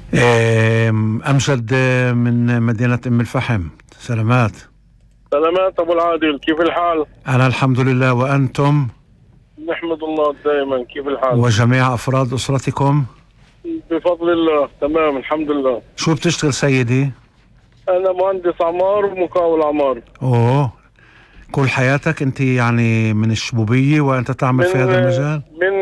أمجد من مدينة أم الفحم. سلامات. سلامات أبو العادل، كيف الحال؟ أنا الحمد لله، وأنتم؟ نحمد الله دائما. كيف الحال؟ وجميع أفراد أسرتكم؟ بفضل الله تمام الحمد لله. شو بتشتغل سيدي؟ أنا مهندس أعمار ومقاول أعمار. أوه، كل حياتك أنت يعني من الشبوبية وأنت تعمل في هذا المجال؟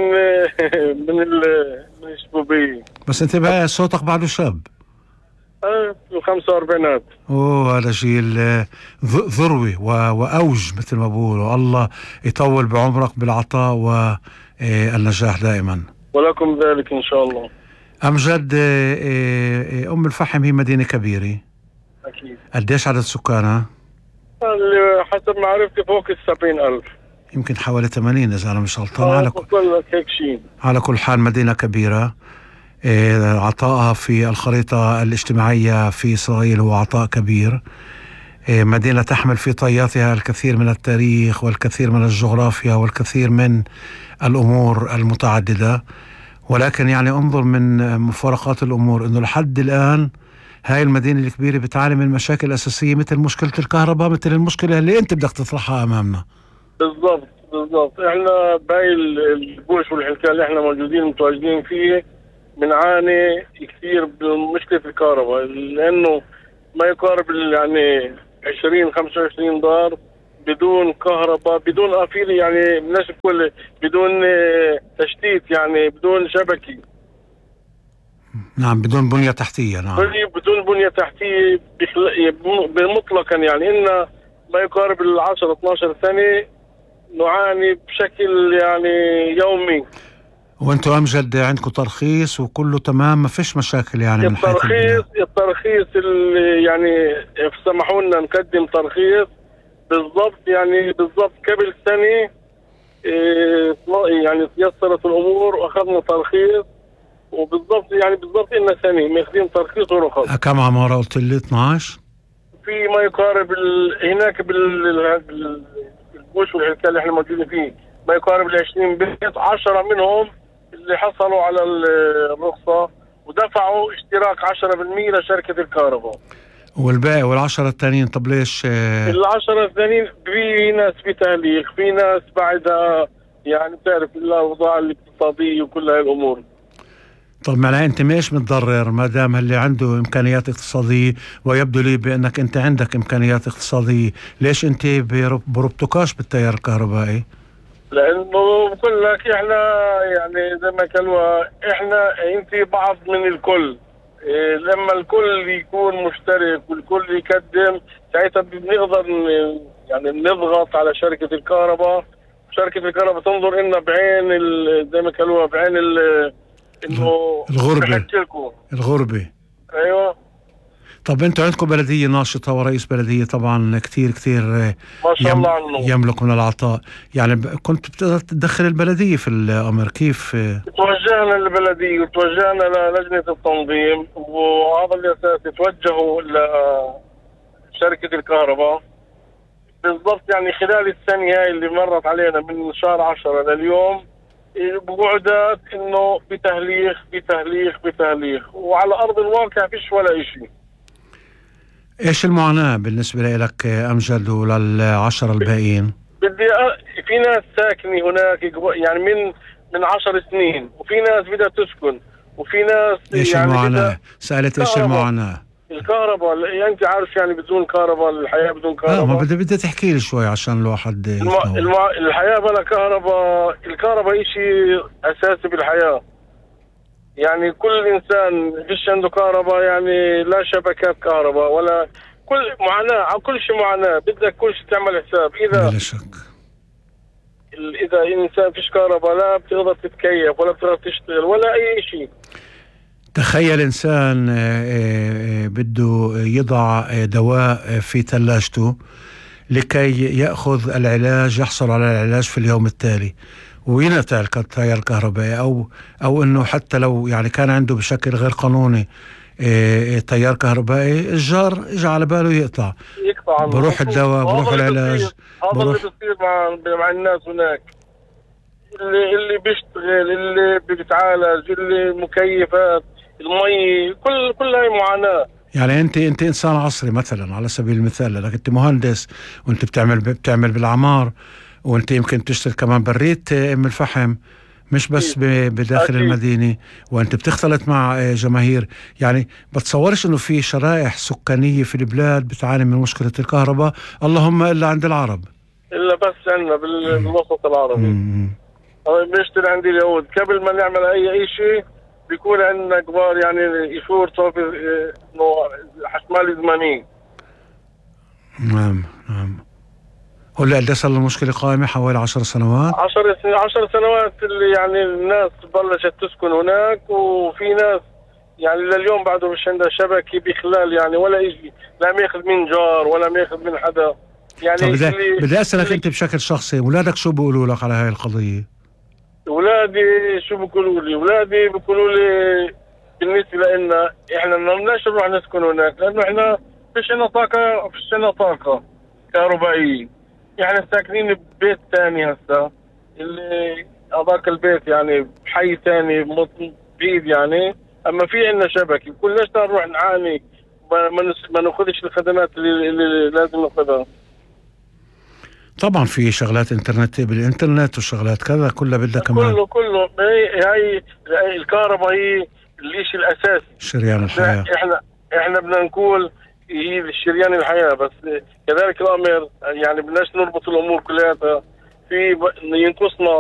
من الشبوبية. بس أنت بقى صوتك بعده شاب. في الخمسة أوه، هذا جيل ذروي وأوج مثل ما بقولوا. الله يطول بعمرك بالعطاء والنجاح دائما. ولكم ذلك إن شاء الله. أمجد، أم الفحم هي مدينة كبيرة. أكيد. قديش عدد سكانها؟ حسب معرفتي فوق 70,000. يمكن حوالي 80 إذا أنا مش غلطان. هيك شيء. على كل حال مدينة كبيرة. عطائها في الخريطة الاجتماعية في إسرائيل هو عطاء كبير. مدينة تحمل في طياتها الكثير من التاريخ والكثير من الجغرافيا والكثير من الأمور المتعددة، ولكن يعني انظر من مفارقات الأمور أنه لحد الآن هاي المدينة الكبيرة بتعاني من مشاكل أساسية مثل مشكلة الكهرباء، مثل المشكلة اللي أنت بدك تطرحها أمامنا. بالضبط احنا باقي البوش والحكاية اللي احنا موجودين متواجدين فيه بنعاني كثير بمشكلة الكهرباء، لأنه ما يقارب يعني 20-25 دار بدون كهرباء، بدون أفيل، يعني بدناش نقول بدون تشتيت، يعني بدون شبكة. نعم، بدون بنية تحتية. نعم، بدون بنية تحتية مطلقا، يعني إن ما يقارب 10-12 سنة نعاني بشكل يعني يومي. وانتم أمجد عندكم ترخيص وكله تمام، ما فيش مشاكل يعني من حيث الترخيص اللي يعني سمحوا لنا نقدم ترخيص بالضبط، يعني بالضبط قبل سنة يعني تيسرت الأمور وأخذنا ترخيص، وبالضبط يعني بالضبط إلنا سنة ماخذين ترخيص ورخص. كم عمارة قلت لي؟ 12. في ما يقارب هناك بالبوش والحكاية اللي احنا موجودين فيه ما يقارب 20 بيت، 10 منهم اللي حصلوا على الرخصة ودفعوا اشتراك 10% لشركة الكهرباء. والباقي والعشرة الثانيين طب ليش؟ العشرة الثانيين في ناس بتهليك، في ناس بعدها يعني بتعرف الأوضاع الاقتصادية وكل هاي الأمور. طب معناه أنت مش متضرر ما دام اللي عنده إمكانيات اقتصادية، ويبدو لي بأنك أنت عندك إمكانيات اقتصادية، ليش أنت بربطكاش بالتيار الكهربائي؟ لأنه بقول لك إحنا يعني زي ما قالوا إحنا أنت بعض من الكل. لما الكل يكون مشترك والكل يقدم ساعتها بنقدر يعني نضغط على شركة الكهرباء. شركة الكهرباء تنظر إلنا بعين زي ما قالوا بعين إنه الغربة. أيوة. طب انتوا عندكم بلدية ناشطة ورئيس بلدية طبعا كتير ما شاء الله عنه يملك من العطاء، يعني كنت بتقدر تدخل البلدية في الأمر كيف؟ توجهنا للبلدية وتوجهنا للجنة التنظيم، وهذا الأساس توجهوا لشركة الكهرباء بالضبط. يعني خلال السنة هاي اللي مرت علينا من شهر 10 لليوم بقعدات انه بتهليخ وعلى ارض الواقع فيش ولا اشي. ايش المعاناة بالنسبة لك أمجد ولل10 الباقيين؟ في ناس ساكنة هناك يعني من 10 سنين، وفي ناس بدها تسكن، وفي ناس ايش يعني المعاناة؟ سألت ايش المعاناة؟ الكهرباء. يعني انت عارف يعني بدون كهرباء الحياة بدون كهرباء. ما بدي تحكي لي شوي عشان الواحد الحياة بلا كهرباء. الكهرباء اشي اساسي بالحياة. يعني كل انسان فيش عنده كهرباء، يعني لا شبكات كهرباء ولا كل معاناة، كل شيء معاناة. بدك كل شيء تعمل حساب. بلا شك اذا الانسان فيش كهرباء لا بتقدر تتكيف ولا بتقدر تشتغل ولا اي شيء. تخيل إنسان بده يضع دواء في ثلاجته لكي يأخذ العلاج، يحصل على العلاج في اليوم التالي، وينقطع التيار الكهربائي، أو أنه حتى لو يعني كان عنده بشكل غير قانوني تيار كهربائي، الجار اجى على باله يقطع بروح الدواء بروح العلاج. هذا اللي بيصير مع الناس هناك، اللي بيشتغل، اللي بيتعالج، اللي مكيفات، المي، كل هاي معاناة. يعني انت انسان عصري مثلا، على سبيل المثال، لانك انت مهندس وانت بتعمل بالعمار، وانت يمكن تشتغل كمان بريت ام الفحم، مش بس أكيد بداخل أكيد. المدينة، وانت بتختلط مع جماهير. يعني بتصورش انه في شرائح سكانية في البلاد بتعاني من مشكلة الكهرباء، اللهم الا عند العرب. إلا بس عندنا بالوسط العربي مم. بنشتري عند اليهود قبل ما نعمل أي شيء، بيكون عندنا كبار يعني يشورتوا إنه حشمال زمني. نعم نعم. هلا قد صار المشكلة قائمة حوالي 10 سنوات. 10 سنوات اللي يعني الناس بلشت تسكن هناك، وفي ناس يعني لليوم بعده مش عندها شبكة بخلال يعني ولا يجي، لا ماخذ من جار ولا ماخذ من حدا. يعني طب بدي اسألك اللي انت بشكل شخصي، اولادك شو بيقولوا لك على هاي القضية؟ اولادي شو بيقولوا لي؟ اولادي بيقولوا لي بالنسبة لنا احنا ما بدناش نروح نسكن هناك، لانه احنا فيش عنا طاقة كهربائية. احنا ساكنين ببيت ثاني هسه، اللي هذاك البيت يعني بحي ثاني بعيد يعني، اما في عندنا شبكة. كلش نروح نعاني، ما ناخذش الخدمات اللي لازم ناخذها. طبعا في شغلات انترنت بالانترنت وشغلات كذا كلها بدها كمان كله هي الكهرباء هي الشيء الاساسي. شريان الحياة. احنا بدنا نقول هي الشريان الحياة، بس كذلك الامر يعني بدناش نربط الامور كلها. في ينقصنا